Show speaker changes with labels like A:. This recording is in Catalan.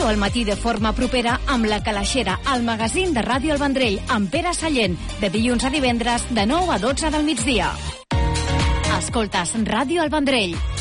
A: Ràdio al matí de forma propera amb La Calaixera, el magazín de Ràdio El Vendrell, amb Pere Sallent, de dilluns a divendres, de 9 a 12 del migdia. Escoltes Ràdio El Vendrell,